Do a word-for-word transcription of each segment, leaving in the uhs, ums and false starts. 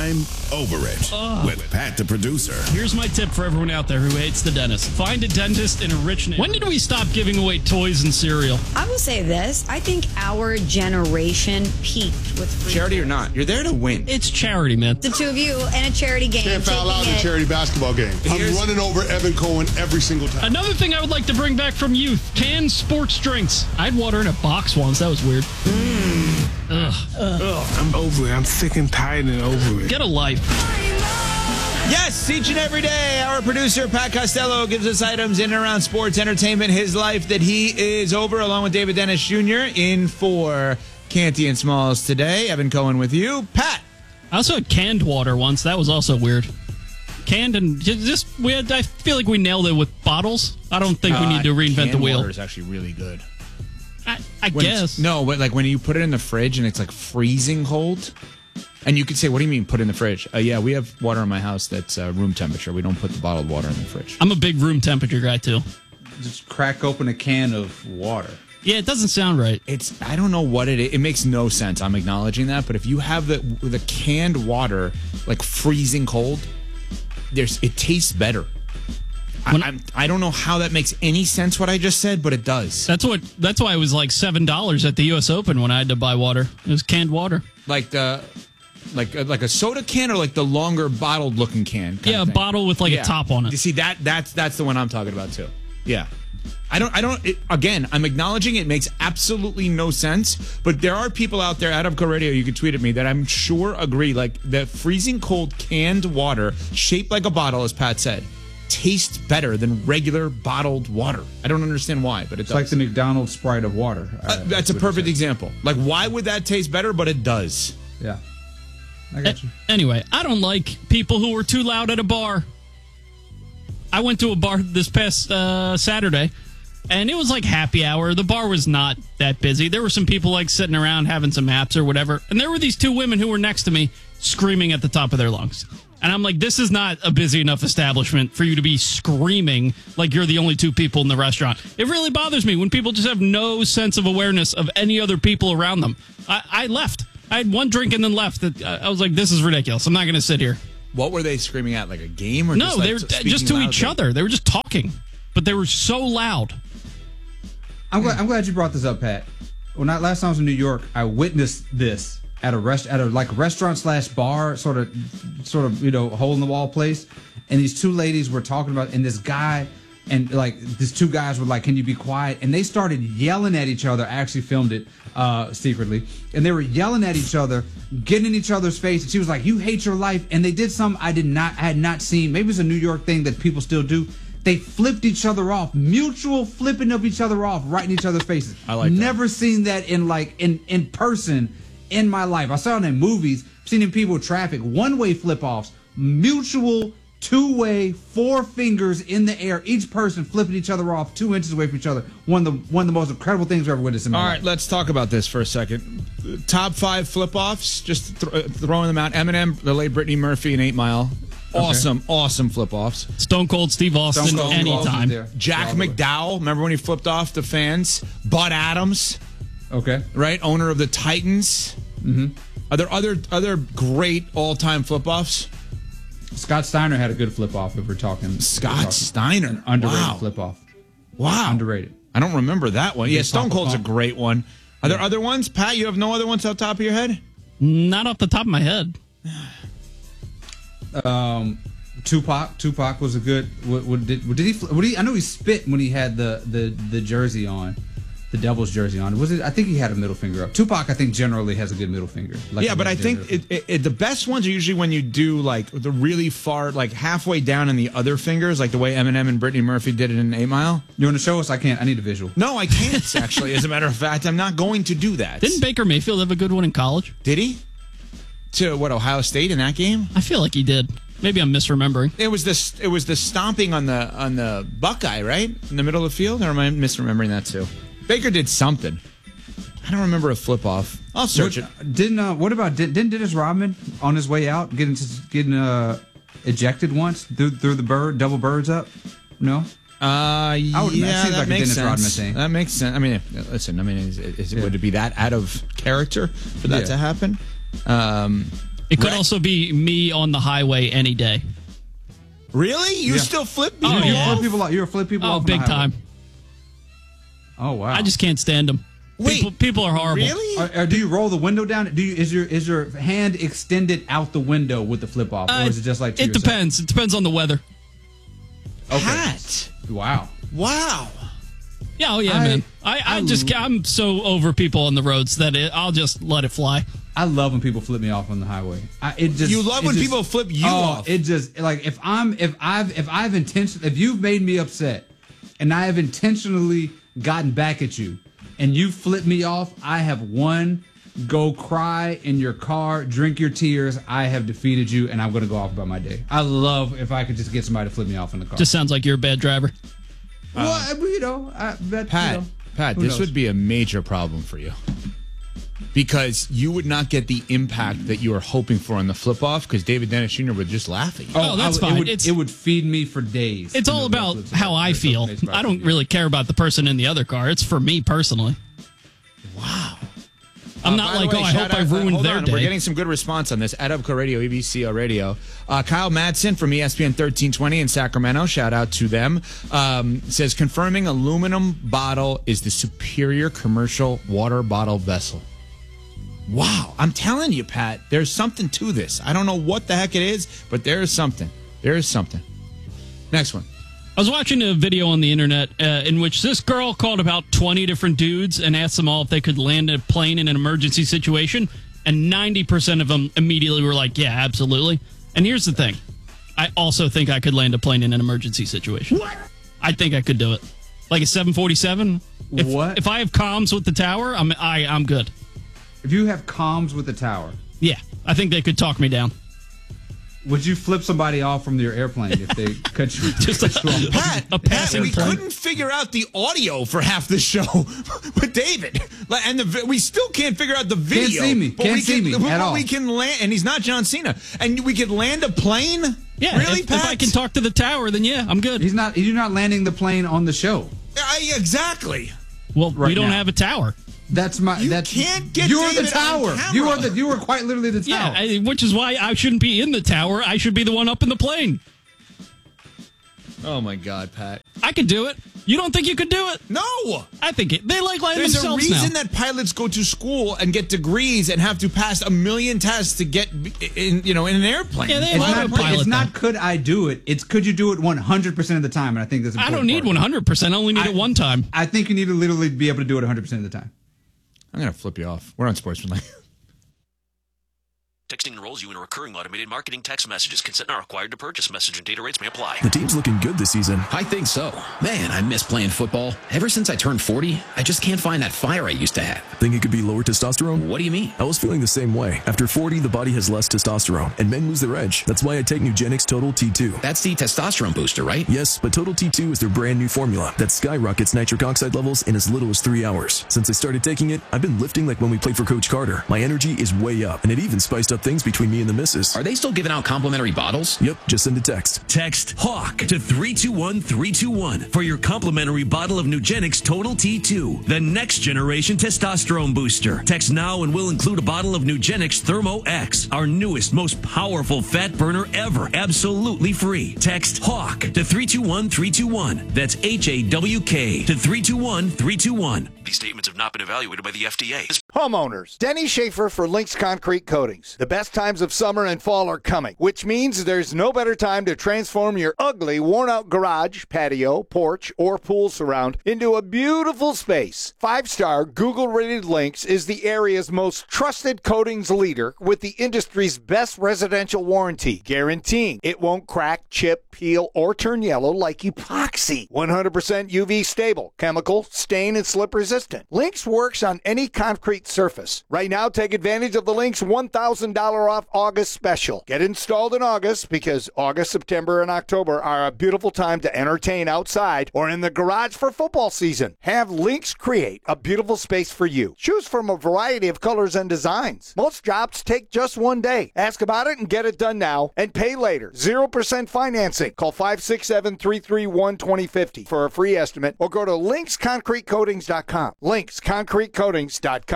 I'm over it Ugh. with Pat the producer. Here's my tip for everyone out there who hates the dentist. Find a dentist in a rich neighborhood. When did we stop giving away toys and cereal? I will say this. I think our generation peaked with free Charity or toys. not, you're there to win. It's charity, man. The two of you in a charity game. Can't foul out in a taking it- charity basketball game. Here's- I'm running over Evan Cohen every single time. Another thing I would like to bring back from youth, canned sports drinks. I had water in a box once. That was weird. Mm. Ugh. Ugh, I'm over it. I'm sick and tired and over it. Get a life. Yes, each and every day, our producer, Pat Costello, gives us items in and around sports, entertainment, his life that he is over, along with David Dennis Junior in for Canty and Smalls today. Evan Cohen with you. Pat. I also had canned water once. That was also weird. Canned and just, just we had, I feel like we nailed it with bottles. I don't think we need to reinvent Canned the wheel. water is actually really good. I, I When it's- guess. No, but like when you put it in the fridge and it's like freezing cold, and you could say, what do you mean put in the fridge? Uh, yeah, we have water in my house that's uh, room temperature. We don't put the bottled water in the fridge. I'm a big room temperature guy, too. Just crack open a can of water. Yeah, it doesn't sound right. It's I don't know what it is. It makes no sense. I'm acknowledging that, but if you have the the canned water like freezing cold, there's it tastes better. I, When- I'm, I don't know how that makes any sense what I just said, but it does. That's what. That's why it was like seven dollars at the U S Open when I had to buy water. It was canned water. Like the like like a soda can or like the longer bottled looking can. kind Yeah, of a thing? bottle with like Yeah. a top on You it. see that that's that's the one I'm talking about too. Yeah. I don't, I don't, it, again, I'm acknowledging it makes absolutely no sense, but there are people out there at Upco Radio, you can tweet at me, that I'm sure agree, like, the freezing cold canned water, shaped like a bottle, as Pat said, tastes better than regular bottled water. I don't understand why, but it It's does. like the McDonald's Sprite of water. Uh, that's a perfect example. Like, why would that taste better, but it does? Yeah. I got you. Anyway, I don't like people who were too loud at a bar. I went to a bar this past uh, Saturday, and it was like happy hour. The bar was not that busy. There were some people like sitting around having some apps or whatever, and there were these two women who were next to me screaming at the top of their lungs. And I'm like, this is not a busy enough establishment for you to be screaming like you're the only two people in the restaurant. It really bothers me when people just have no sense of awareness of any other people around them. I, I left. I had one drink and then left. I was like, this is ridiculous. I'm not going to sit here. What were they screaming at? Like a game? Or No, just, like, they were speaking just to each loudly? other. They were just talking, but they were so loud. I'm glad, I'm glad you brought this up, Pat. When I last time I was in New York, I witnessed this at a rest at a like restaurant slash bar, sort of, sort of you know hole in the wall place, and these two ladies were talking about, and this guy. And like these two guys were like, "Can you be quiet?" And they started yelling at each other. I actually filmed it uh, secretly, and they were yelling at each other, getting in each other's face. And she was like, "You hate your life." And they did something I did not, I had not seen. Maybe it's a New York thing that people still do. They flipped each other off, mutual flipping of each other off, right in each other's faces. I like that. Never seen that in like in in person in my life. I saw it in movies. Seen in people with traffic, one way flip offs, mutual. Two-way, four fingers in the air, each person flipping each other off two inches away from each other. One of the one of the most incredible things I've ever witnessed in my All life. right, let's talk about this for a second. Top five flip-offs, just th- uh, throwing them out. Eminem, the late Brittany Murphy, and Eight Mile. Awesome, okay. awesome flip-offs. Stone Cold Steve Austin, Stone Cold anytime. there. Jack McDowell, remember when he flipped off the fans? Bud Adams, Okay. right, owner of the Titans. Mm-hmm. Are there other other great all-time flip-offs? Scott Steiner had a good flip off if we're talking. Scott we're talking. Steiner, An underrated wow. flip off. Wow, Underrated. I don't remember that one. Yeah, Big Stone Papa Cold's a Pump. great one. Are there other ones, Pat? You have no other ones off the top of your head? Not off the top of my head. Um, Tupac. Tupac was a good. What, what did, what did he? What did he? I know he spit when he had the the the jersey on, the Devils jersey on. Was it? I think he had a middle finger up. Tupac, I think, generally has a good middle finger. Like Yeah, a but I think middle it, it, it, the best ones are usually when you do like the really far, like halfway down in the other fingers, like the way Eminem and Brittany Murphy did it in Eight Mile. You want to show us? I can't. I need a visual. No, I can't actually. As a matter of fact, I'm not going to do that. Didn't Baker Mayfield have a good one in college? Did he? To what, Ohio State in that game? I feel like he did. Maybe I'm misremembering. It was this. It was the stomping on the on the Buckeye, right in the middle of the field. Or am I misremembering that too? Baker did something. I don't remember a flip off. I'll search what, it. Didn't uh, what about did, didn't Dennis Rodman on his way out getting getting uh, ejected once through through the bird double birds up? No. Uh, I would- that yeah, seems that like a makes Dennis Rodman sense. thing. That makes sense. I mean, listen. I mean, is, is, Yeah. would it be that out of character for that Yeah. to happen? Um, It could Right. also be me on the highway any day. Really? You Yeah. still flip Oh, people You yeah. off? flip people off. You're a flip people Oh, off. on the big highway. time. Oh wow. I just can't stand them. Wait, people, people are horrible. Really? Or, or do you roll the window down? Do you is your is your hand extended out the window with the flip off, Uh, or is it just like to it yourself? depends. It depends on the weather. Okay. Pat. Wow. Wow. Yeah, oh yeah, I- man. I, I, I just l- I'm so over people on the roads that it, I'll just let it fly. I love when people flip me off on the highway. I, it just You love it when just- people flip you oh, off. It just like if I'm if I've if I've intention if you've made me upset and I have intentionally gotten back at you and you flip me off, I have won. Go cry in your car, drink your tears. I have defeated you, and I'm gonna go off about my day. I love if I could just get somebody to flip me off in the car. Just sounds like you're a bad driver. well, you know, I, that, Pat, you know, Pat, who this knows? would be a major problem for you. Because you would not get the impact that you were hoping for on the flip off because David Dennis Junior would just laugh at you. Oh, that's I would- fine. It would, It's- it would feed me for days. It's to all know that about flips how about- I or something feel. makes about I don't you. really care about the person in the other car. It's for me personally. Wow. I'm Uh, not by like, the oh, way, I shout hope I out- uh, ruined hold their on. day. We're getting some good response on this. At Upco Radio, A B C Radio. Uh, Kyle Madsen from E S P N thirteen twenty in Sacramento. Shout out to them. Um, says confirming aluminum bottle is the superior commercial water bottle vessel. Wow. I'm telling you, Pat, there's something to this. I don't know what the heck it is, but there is something. There is something. Next one. I was watching a video on the internet uh, in which this girl called about twenty different dudes and asked them all if they could land a plane in an emergency situation, and ninety percent of them immediately were like, yeah, absolutely. And here's the thing. I also think I could land a plane in an emergency situation. What? I think I could do it. Like a seven forty-seven. If, What? If I have comms with the tower, I'm I, I'm good. If you have comms with the tower, Yeah, I think they could talk me down. would you flip somebody off from your airplane if they cut you? Just cut you off? Pat, A Pat, passing we plane. couldn't figure out the audio for half the show with David, Like, and the, vi- we still can't figure out the video. see me. but Can't we see can, me but at all. We can land, and he's not John Cena, and we could land a plane. Yeah, really, if, Pat? if I can talk to the tower, then yeah, I'm good. He's not. You're not landing the plane on the show. I, exactly. Well, we right don't now. have a tower. That's my. You that's, can't get You're David the on tower. camera. You are the. You are quite literally the Yeah, tower. I, which is why I shouldn't be in the tower. I should be the one up in the plane. Oh my God, Pat. I could do it. You don't think you could do it? No. I think it. They like letting There's a themselves reason now. that pilots go to school and get degrees and have to pass a million tests to get in, you know, in an airplane. Yeah, they it's love not. a pilot, It's not. though. Could I do it? It's could you do it one hundred percent of the time? And I think that's. an I don't important need part. one hundred percent. I only need I- it one time. I think you need to literally be able to do it one hundred percent of the time. I'm gonna flip you off. We're on Sportsmanlike. Texting enrolls you in a recurring automated marketing text messages. Consent not required to purchase. Message and data rates may apply. The team's looking good this season. I think so. Man, I miss playing football. Ever since I turned forty, I just can't find that fire I used to have. Think it could be lower testosterone? What do you mean? I was feeling the same way. After forty, the body has less testosterone, and men lose their edge. That's why I take Nugenix Total T two. That's the testosterone booster, right? Yes, but Total T two is their brand new formula that skyrockets nitric oxide levels in as little as three hours. Since I started taking it, I've been lifting like when we played for Coach Carter. My energy is way up, and it even spiced up things between me and the missus. Are they still giving out complimentary bottles? Yep, just send a text. Text HAWK to three two one three two one for your complimentary bottle of Nugenix Total T two, the next generation testosterone booster. Text now and we'll include a bottle of Nugenix Thermo X, our newest, most powerful fat burner ever, absolutely free. Text HAWK to three two one three two one. That's H A W K to three two one three two one. These statements have not been evaluated by the F D A. Homeowners, Denny Schaefer for Lynx Concrete Coatings. The best times of summer and fall are coming, which means there's no better time to transform your ugly, worn-out garage, patio, porch, or pool surround into a beautiful space. Five-star Google-rated Lynx is the area's most trusted coatings leader with the industry's best residential warranty, guaranteeing it won't crack, chip, peel, or turn yellow like epoxy. one hundred percent U V stable, chemical, stain, and slip resistant. Lynx works on any concrete surface. Right now, take advantage of the Lynx one thousand dollars off August special. Get installed in August because August, September, and October are a beautiful time to entertain outside or in the garage for football season. Have Lynx create a beautiful space for you. Choose from a variety of colors and designs. Most jobs take just one day. Ask about it and get it done now and pay later. zero percent financing. Call five six seven, three three one, two zero five zero for a free estimate or go to lynx concrete coatings dot com. lynx concrete coatings dot com.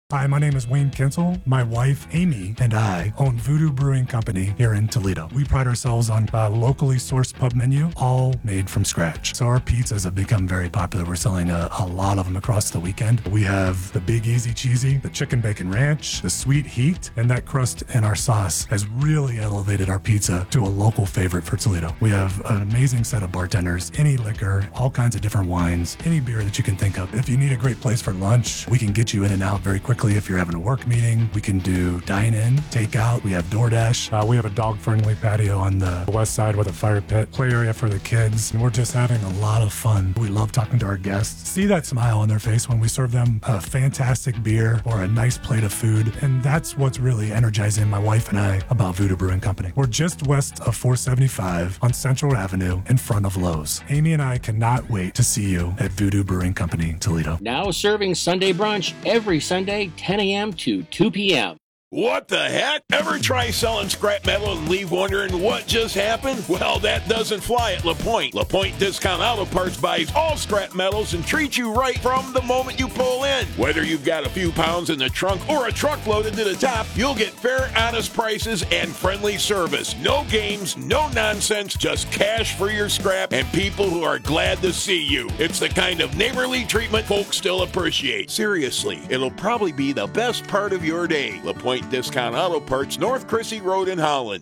Hi, my name is Wayne Kinsel. My wife, Amy, and I own Voodoo Brewing Company here in Toledo. We pride ourselves on a locally sourced pub menu, all made from scratch. So our pizzas have become very popular. We're selling a, a lot of them across the weekend. We have the Big Easy Cheesy, the Chicken Bacon Ranch, the Sweet Heat, and that crust and our sauce has really elevated our pizza to a local favorite for Toledo. We have an amazing set of bartenders, any liquor, all kinds of different wines, any beer that you can think of. If you need a great place for lunch, we can get you in and out very quickly. If you're having a work meeting, we can do dine-in, takeout. We have DoorDash. Uh, we have a dog-friendly patio on the west side with a fire pit, play area for the kids. And we're just having a lot of fun. We love talking to our guests. See that smile on their face when we serve them a fantastic beer or a nice plate of food. And that's what's really energizing my wife and I about Voodoo Brewing Company. We're just west of four seventy-five on Central Avenue in front of Lowe's. Amy and I cannot wait to see you at Voodoo Brewing Company, Toledo. Now serving Sunday brunch every Sunday, ten a.m. to two p.m. What the heck? Ever try selling scrap metal and leave wondering what just happened? Well, that doesn't fly at LaPointe. LaPointe Discount Auto Parts buys all scrap metals and treats you right from the moment you pull in. Whether you've got a few pounds in the trunk or a truck loaded to the top, you'll get fair, honest prices and friendly service. No games, no nonsense, just cash for your scrap and people who are glad to see you. It's the kind of neighborly treatment folks still appreciate. Seriously, it'll probably be the best part of your day. LaPointe Discount Auto Parts, North Chrissy Road in Holland.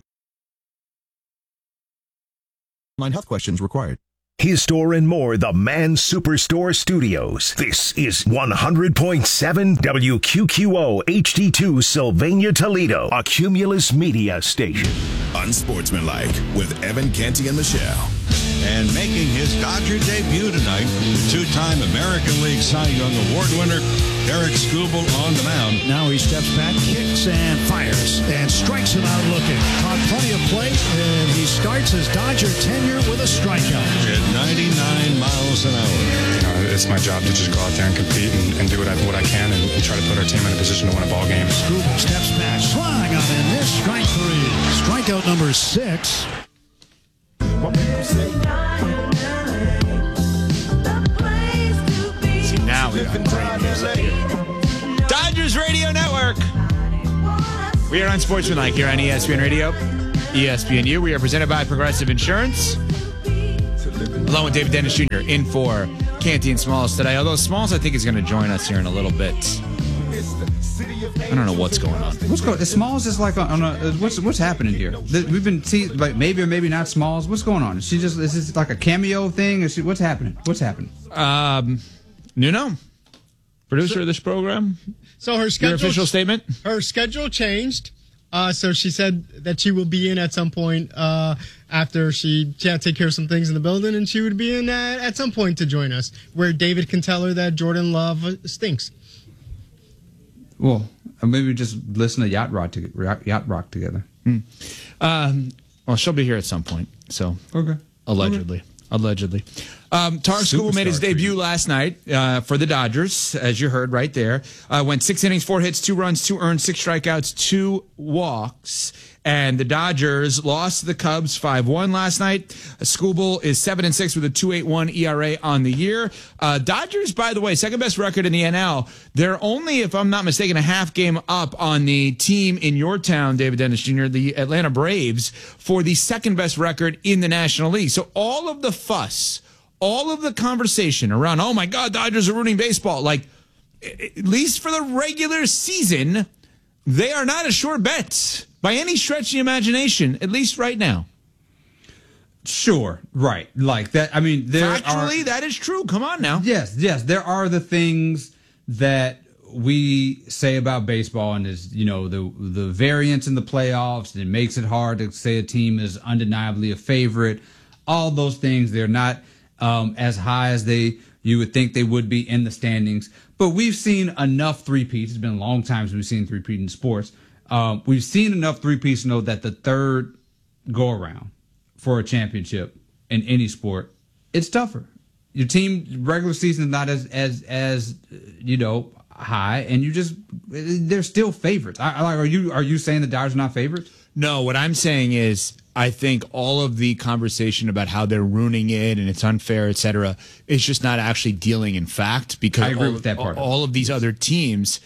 Online health questions required. His Store and More, the Man Superstore Studios. This is one hundred point seven W Q Q O H D two Sylvania, Toledo, a Cumulus Media station. Unsportsmanlike with Evan Canty and Michelle. And making his Dodger debut tonight, the two-time American League Cy Young Award winner, Eric Skubal on the mound. Now he steps back, kicks and fires, and strikes him out looking. Caught plenty of play, and he starts his Dodger tenure with a strikeout. At ninety-nine miles an hour. You know, it's my job to just go out there and compete and, and do what I, what I can and, and try to put our team in a position to win a ball game. Skubal steps back, swung on in this strike three. Strikeout number six. See, now we got great music here. Dodgers Radio Network. We are Unsportsmanlike here on E S P N Radio, E S P N U. We are presented by Progressive Insurance. Along with David Dennis Junior in for Canty and Smalls today. Although Smalls, I think, is going to join us here in a little bit. I don't know what's going on. What's going? Smalls is like on a. What's what's happening here? We've been see, like maybe or maybe not Smalls. What's going on? Is she just is this like a cameo thing? Is she, what's happening? What's happening? Um, Nuno, producer of this program. So her schedule. Your official statement. Her schedule changed. Uh, so she said that she will be in at some point uh, after she, she had to take care of some things in the building, and she would be in at, at some point to join us, where David can tell her that Jordan Love stinks. Well, maybe just listen to Yacht Rock, to, Yacht Rock together. Mm. Um, well, she'll be here at some point. So okay, allegedly, okay. allegedly. Um, Tar Skubal made his debut last night uh, for the Dodgers, as you heard right there. Uh, went six innings, four hits, two runs, two earned, six strikeouts, two walks. And the Dodgers lost to the Cubs five one last night. Skubal is seven and six with a two point eight one E R A on the year. Uh, Dodgers, by the way, second best record in the N L. They're only, if I'm not mistaken, a half game up on the team in your town, David Dennis Junior, the Atlanta Braves, for the second best record in the National League. So all of the fuss, all of the conversation around, oh my God, Dodgers are ruining baseball. Like, at least for the regular season, they are not a sure bet by any stretch of the imagination, at least right now. Sure, right. Like that. I mean, there Factually, are, that is true. Come on now. Yes, yes. There are the things that we say about baseball, and is, you know, the the variance in the playoffs, and it makes it hard to say a team is undeniably a favorite. All those things, they're not um, as high as they you would think they would be in the standings. But we've seen enough three-peats. It's been a long time since we've seen three-peat in sports. Um, we've seen enough three-peats to know that the third go-around for a championship in any sport, it's tougher. Your team regular season is not as as as you know high, and you just they're still favorites. I, I, are you are you saying the Dodgers are not favorites? No, what I'm saying is I think all of the conversation about how they're ruining it and it's unfair, et cetera, is just not actually dealing in fact, because I agree all, with that part. all of these other teams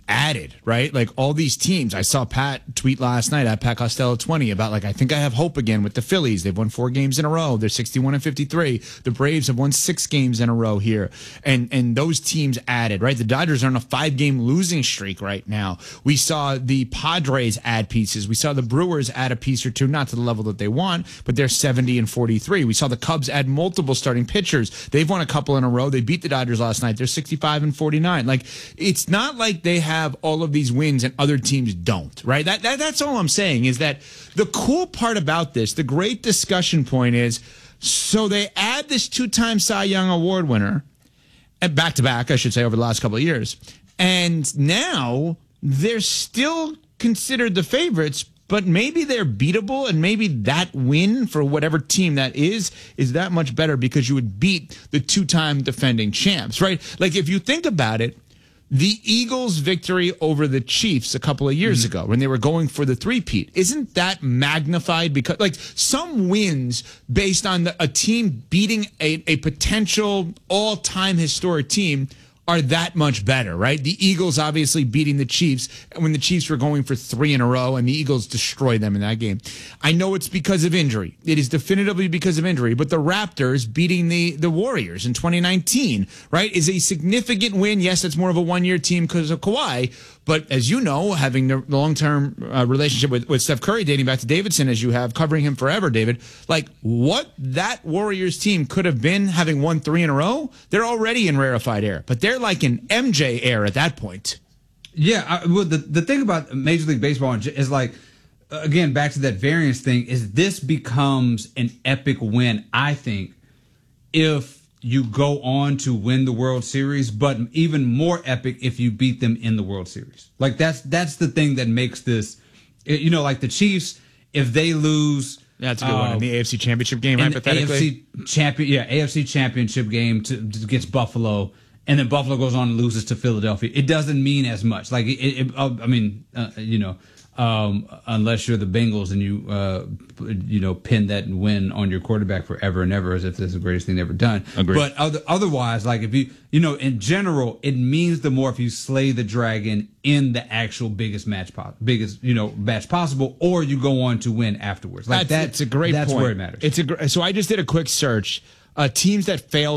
added, right? Like all these teams. I saw Pat tweet last night at Pat Costello twenty about like, I think I have hope again with the Phillies. They've won four games in a row. They're sixty-one and fifty-three. The Braves have won six games in a row here. And and those teams added, right? The Dodgers are on a five game losing streak right now. We saw the Padres add pieces. We saw the Brewers add a piece or two, not to the level that they want, but they're seventy and forty-three. We saw the Cubs add multiple starting pitchers. They've won a couple in a row. They beat the Dodgers last night. They're sixty-five and forty-nine. Like, it's not like they have have all of these wins and other teams don't, right? That, that that's all I'm saying is that the cool part about this, the great discussion point is, so they add this two-time Cy Young Award winner, and back-to-back, I should say, over the last couple of years, and now they're still considered the favorites, but maybe they're beatable, and maybe that win for whatever team that is is that much better because you would beat the two-time defending champs, right? Like, if you think about it, the Eagles' victory over the Chiefs a couple of years mm-hmm. ago when they were going for the three-peat, isn't that magnified? Because, like, some wins based on the, a team beating a, a potential all-time historic team are that much better, right? The Eagles obviously beating the Chiefs when the Chiefs were going for three in a row and the Eagles destroyed them in that game. I know it's because of injury. It is definitively because of injury, but the Raptors beating the, the Warriors in twenty nineteen, right, is a significant win. Yes, it's more of a one-year team because of Kawhi, but as you know, having the long-term uh, relationship with, with Steph Curry dating back to Davidson as you have, covering him forever, David, like what that Warriors team could have been having won three in a row, they're already in rarefied air, but they're like an M J air at that point. Yeah, I, well, the, the thing about Major League Baseball is like, again, back to that variance thing, is this becomes an epic win, I think, if you go on to win the World Series, but even more epic if you beat them in the World Series. Like, that's that's the thing that makes this, you know, like the Chiefs, if they lose... That's a good uh, one. In the A F C Championship game, hypothetically? A F C champion, yeah, A F C Championship game to, to against Buffalo, and then Buffalo goes on and loses to Philadelphia. It doesn't mean as much. Like, it, it, I mean, uh, you know... Um, unless you're the Bengals and you, uh, you know, pin that win on your quarterback forever and ever as if that's the greatest thing ever done. Agreed. But other, otherwise, like if you, you know, in general, it means the more if you slay the dragon in the actual biggest match, po- biggest, you know, match possible, or you go on to win afterwards. Like that's, that, it's a great that's point. where it matters. It's a, so I just did a quick search. Uh, teams that failed